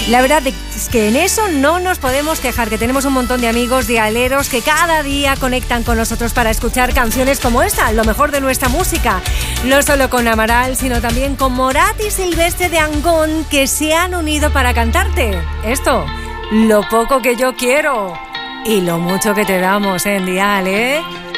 La verdad es que en eso no nos podemos quejar, que tenemos un montón de amigos dialeros que cada día conectan con nosotros para escuchar canciones como esta, lo mejor de nuestra música. No solo con Amaral, sino también con Morat y Silvestre de Angón, que se han unido para cantarte esto, lo poco que yo quiero y lo mucho que te damos en Dial, ¿eh?